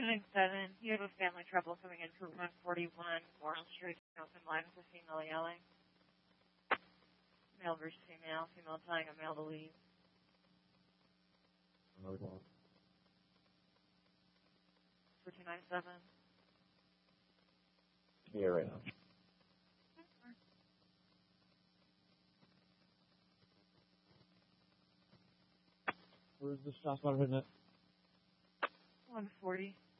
297, you have a family trouble coming in for 141 Warren Street, open line with a female yelling. Male versus female, female telling a male to leave. Another call. For 297. Yeah, right now. Where's the shot spot hitting it? 140.